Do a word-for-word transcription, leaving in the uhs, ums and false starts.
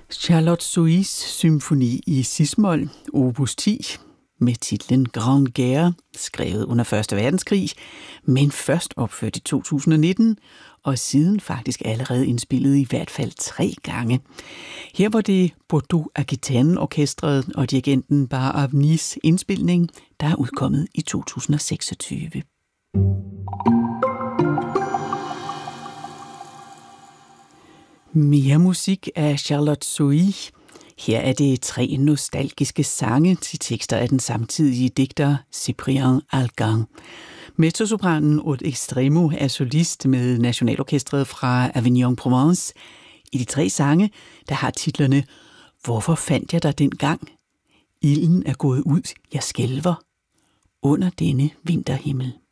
Charlotte Sohis symfoni i cis-mol, opus ti, med titlen Grande Guerre, skrevet under første verdenskrig, men først opført i to tusind og nitten, og siden faktisk allerede indspillet i hvert fald tre gange. Her var det Bordeaux Aquitaine Orkestret og dirigenten Bar Avnis indspilning, der er udkommet i to tusind og seksogtyve. Mere musik af Charlotte Sohi. Her er det tre nostalgiske sange til tekster af den samtidige digter Cyprien Algan. Mezzosopranen Aude Extremo er solist med Nationalorkestret fra Avignon Provence. I de tre sange, der har titlerne Hvorfor fandt jeg dig dengang? Ilden er gået ud, jeg skælver. Under denne vinterhimmel.